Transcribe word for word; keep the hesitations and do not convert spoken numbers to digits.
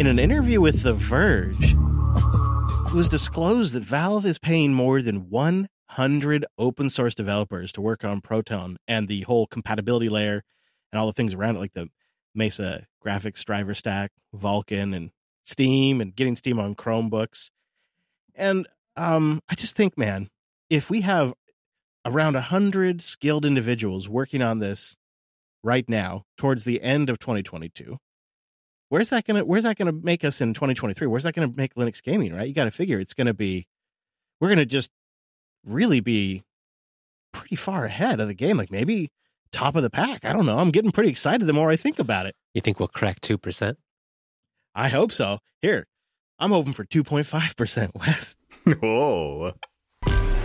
In an interview with The Verge, it was disclosed that Valve is paying more than one hundred open source developers to work on Proton and the whole compatibility layer and all the things around it, like the Mesa graphics driver stack, Vulkan, and Steam, and getting Steam on Chromebooks. And um, I just think, man, if we have around one hundred skilled individuals working on this right now towards the end of twenty twenty-two, where's that gonna where's that gonna make us in twenty twenty-three? Where's that gonna make Linux gaming, right? You got to figure it's gonna be, we're gonna just really be pretty far ahead of the game, like maybe top of the pack. I don't know. I'm getting pretty excited the more I think about it. You think we'll crack two percent? I hope so. Here, I'm hoping for two point five percent, Wes. Whoa.